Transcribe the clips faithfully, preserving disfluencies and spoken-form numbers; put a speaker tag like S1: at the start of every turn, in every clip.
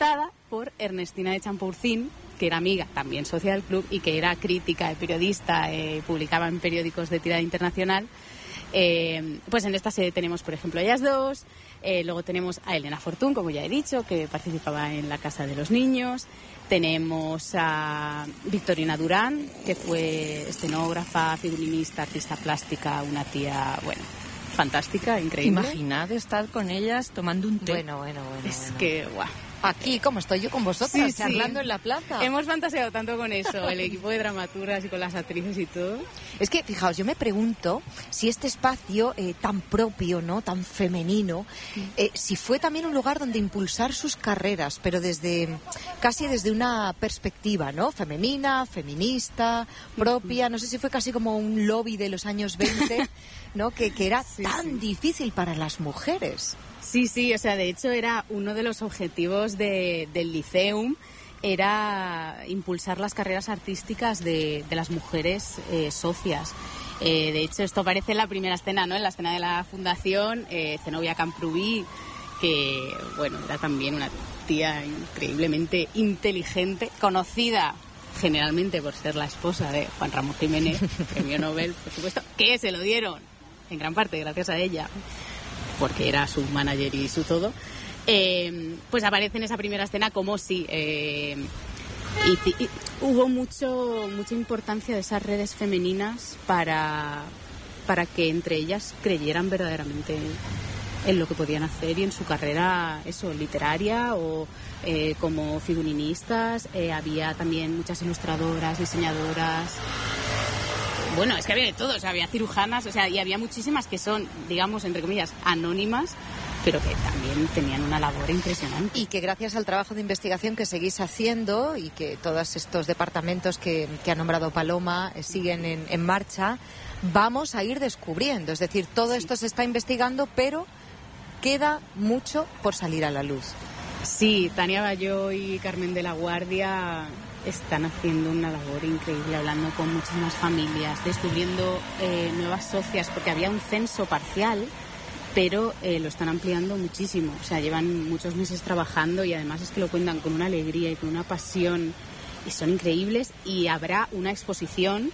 S1: montada por Ernestina de Champurcín, que era amiga, también socia del club, y que era crítica y periodista, eh, publicaba en periódicos de tirada internacional. Eh, pues en esta sede tenemos, por ejemplo, a ellas dos, eh, luego tenemos a Elena Fortún, como ya he dicho, que participaba en la Casa de los Niños, tenemos a Victorina Durán, que fue escenógrafa, figurinista, artista plástica, una tía, bueno, fantástica, increíble.
S2: Imaginad estar con ellas tomando un té.
S3: Bueno, bueno, bueno.
S1: Es
S3: bueno.
S1: que, guau.
S3: Aquí, como estoy yo con vosotras,
S1: Sí, sí.
S3: charlando en la plaza.
S1: Hemos fantaseado tanto con eso, el equipo de dramaturgas y con las actrices y todo.
S3: Es que, fijaos, yo me pregunto si este espacio eh, tan propio, ¿no?, tan femenino, eh, si fue también un lugar donde impulsar sus carreras, pero desde casi desde una perspectiva, ¿no?, femenina, feminista, propia. No sé si fue casi como un lobby de los años veinte, ¿no?, que, que era
S1: Sí,
S3: tan
S1: sí.
S3: difícil para las mujeres.
S1: Sí, sí, o sea, de hecho era uno de los objetivos de, del Liceum, era impulsar las carreras artísticas de, de las mujeres eh, socias. Eh, de hecho, esto aparece en la primera escena, ¿no?, en la escena de la fundación, eh, Zenobia Camprubí, que, bueno, era también una tía increíblemente inteligente, conocida generalmente por ser la esposa de Juan Ramón Jiménez, premio Nobel, por supuesto, que se lo dieron en gran parte gracias a ella, porque era su manager y su todo. Eh, pues aparece en esa primera escena como si eh, y, y, hubo mucho mucha importancia de esas redes femeninas para, para que entre ellas creyeran verdaderamente en lo que podían hacer y en su carrera eso literaria o eh, como figurinistas. Eh, había también muchas ilustradoras, diseñadoras. Bueno, es que había de todo, o sea, había cirujanas, o sea, y había muchísimas que son, digamos, entre comillas, anónimas, pero que también tenían una labor impresionante.
S3: Y que gracias al trabajo de investigación que seguís haciendo y que todos estos departamentos que, que ha nombrado Paloma eh, siguen en, en marcha, vamos a ir descubriendo. Es decir, todo
S1: Sí.
S3: esto se está investigando, pero queda mucho por salir a la luz.
S1: Sí, Tania Bayó y Carmen de la Guardia están haciendo una labor increíble, hablando con muchísimas familias, descubriendo eh, nuevas socias, porque había un censo parcial, pero eh, lo están ampliando muchísimo. O sea, llevan muchos meses trabajando y además es que lo cuentan con una alegría y con una pasión y son increíbles. Y habrá una exposición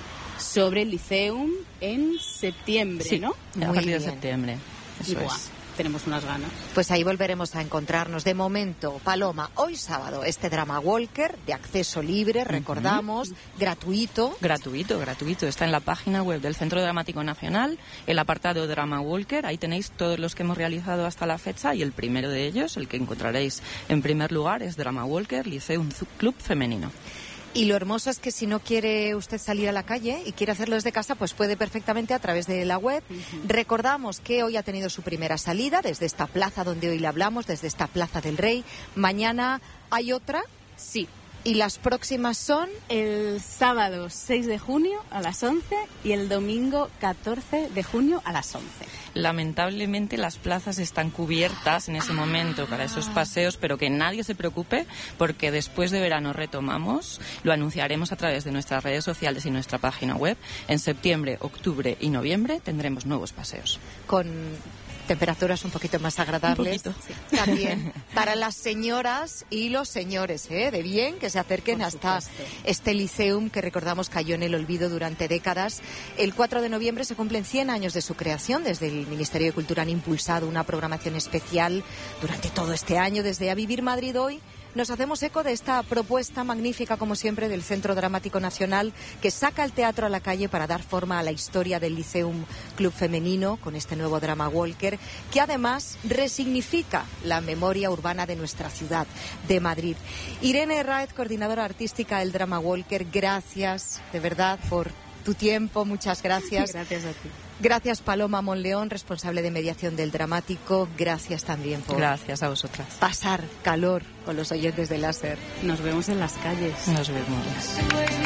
S1: sobre el Liceum en septiembre,
S2: Sí,
S1: ¿no?
S2: a
S3: Muy
S2: partir de
S3: bien.
S2: septiembre. Eso
S1: Y, buah,
S2: es.
S1: tenemos unas ganas.
S3: Pues ahí volveremos a encontrarnos. De momento, Paloma, hoy sábado, este drama Walker de acceso libre, recordamos, gratuito.
S2: Gratuito, gratuito. Está en la página web del Centro Dramático Nacional, el apartado Drama Walker. Ahí tenéis todos los que hemos realizado hasta la fecha y el primero de ellos, el que encontraréis en primer lugar, es Drama Walker, Liceum Club Femenino.
S3: Y lo hermoso es que si no quiere usted salir a la calle y quiere hacerlo desde casa, pues puede perfectamente a través de la web. Uh-huh. Recordamos que hoy ha tenido su primera salida desde esta plaza donde hoy le hablamos, desde esta Plaza del Rey. Mañana hay otra.
S1: Sí.
S3: Y las próximas son
S1: el sábado seis de junio a las once y el domingo catorce de junio a las once.
S2: Lamentablemente las plazas están cubiertas en ese momento para esos paseos, pero que nadie se preocupe porque después de verano retomamos, lo anunciaremos a través de nuestras redes sociales y nuestra página web. En septiembre, octubre y noviembre tendremos nuevos paseos.
S3: Con temperaturas un poquito más agradables.
S2: Un poquito.
S3: Sí. También para las señoras y los señores, ¿eh? De bien que se acerquen
S1: Por
S3: hasta
S1: supuesto.
S3: este Liceum que recordamos cayó en el olvido durante décadas. El cuatro de noviembre se cumplen cien años de su creación. Desde el Ministerio de Cultura han impulsado una programación especial durante todo este año. Desde A Vivir Madrid Hoy nos hacemos eco de esta propuesta magnífica, como siempre, del Centro Dramático Nacional, que saca el teatro a la calle para dar forma a la historia del Liceum Club Femenino, con este nuevo drama Walker, que además resignifica la memoria urbana de nuestra ciudad, de Madrid. Irene Raez, coordinadora artística del drama Walker, gracias, de verdad, por tu tiempo, muchas gracias.
S1: Gracias a ti.
S3: Gracias, Paloma Monleón, responsable de mediación del dramático. Gracias también por
S2: Gracias a vosotras.
S3: pasar calor con los oyentes de Láser.
S1: Nos vemos en las calles.
S2: Nos vemos.